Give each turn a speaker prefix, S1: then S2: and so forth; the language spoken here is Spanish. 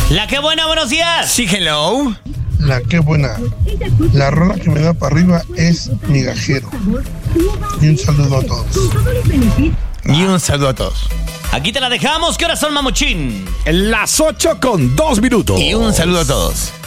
S1: La que buena, buenos días.
S2: Sí, hello.
S3: La que buena. La rola que me da para arriba es Migajero. Y un saludo a todos.
S2: Y un saludo a todos.
S1: Aquí te la dejamos. ¿Qué horas son, mamuchín?
S4: Las 8:02.
S2: Y un saludo a todos.